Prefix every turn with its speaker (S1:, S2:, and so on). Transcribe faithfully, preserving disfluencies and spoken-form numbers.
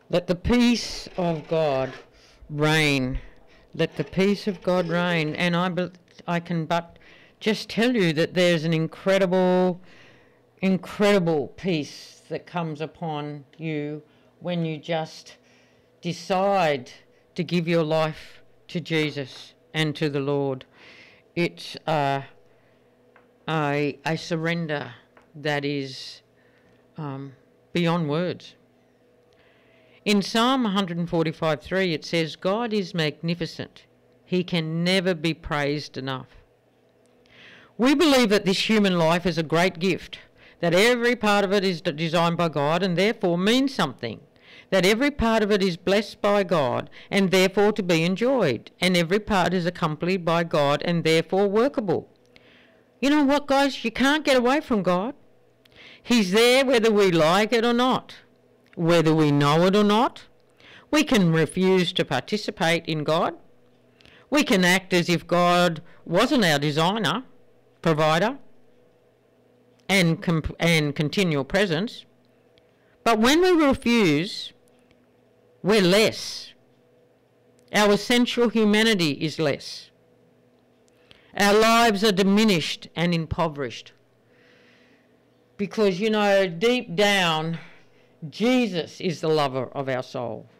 S1: Let the peace of God reign. Let the peace of God reign. And I, be- I can but just tell you that there's an incredible, incredible peace that comes upon you when you just decide to give your life to Jesus and to the Lord. It's uh, a, a surrender that is um, beyond words. In Psalm one forty-five three it says, God is magnificent. He can never be praised enough. We believe that this human life is a great gift, that every part of it is designed by God and therefore means something, that every part of it is blessed by God and therefore to be enjoyed, and every part is accompanied by God and therefore workable. You know what, guys? You can't get away from God. He's there whether we like it or not, whether we know it or not. We can refuse to participate in God. We can act as if God wasn't our designer, provider, and, comp- and continual presence. But when we refuse, we're less. Our essential humanity is less. Our lives are diminished and impoverished. Because, you know, deep down, Jesus is the lover of our soul.